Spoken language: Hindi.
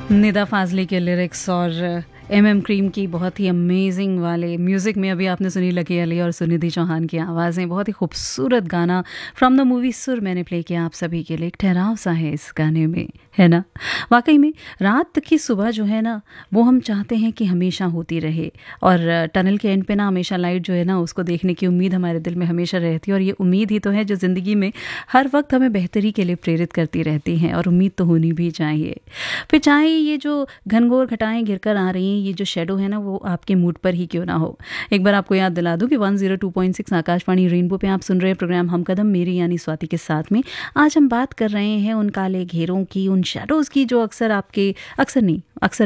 निदा फाजली के लिरिक्स और एमएम क्रीम की बहुत ही अमेजिंग वाले म्यूज़िक में अभी आपने सुनी लकी अली और सुनिधि चौहान की आवाज़ें। बहुत ही खूबसूरत गाना फ्रॉम द मूवी सुर मैंने प्ले किया आप सभी के लिए। एक ठहराव सा है इस गाने में, है ना। वाकई में रात की सुबह जो है ना, वो हम चाहते हैं कि हमेशा होती रहे, और टनल के एंड पे ना हमेशा लाइट जो है ना, उसको देखने की उम्मीद हमारे दिल में हमेशा रहती है। और ये उम्मीद ही तो है जो ज़िंदगी में हर वक्त हमें बेहतरी के लिए प्रेरित करती रहती हैं, और उम्मीद तो होनी भी चाहिए। फिर चाहे ये जो घनघोर घटाएं घिरकर आ रही हैं, ये जो शेडो है ना, वो आपके मूड पर ही क्यों ना हो। एक बार आपको याद दिला दूं कि 102.6 आकाशवाणी रेनबो पे आप सुन रहे हैं प्रोग्राम हम कदम, मेरी यानी स्वाति के साथ में। आज हम बात कर रहे हैं उन काले घेरों की, उन शेडोज़ की जो अक्सर